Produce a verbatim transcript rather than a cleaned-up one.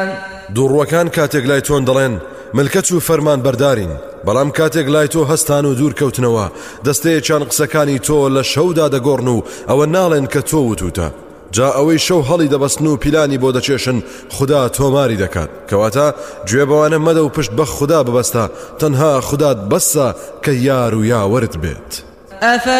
دووڕوەکان کاتێک لای تۆن دەڵێن ملکەت و فەرمان بەردارین، بەڵام کاتێک لای تۆ هەستان و دوورکەوتنەوە دەستەیەکیان قسەکانی تۆ لە شەودا دەگۆڕن و ئەوە ناڵێن کە تۆ وتوتە. جا ئەوەی شەو هەڵی دەبەستن و پیلانی بۆ دەچێشن خوددا تۆماری دەکات، کەواتە گوێ بەوانە مەدە و پشت بە خوددا ببەستە، تەنها خوددات بەسە کە یار و یاوەرت بێت.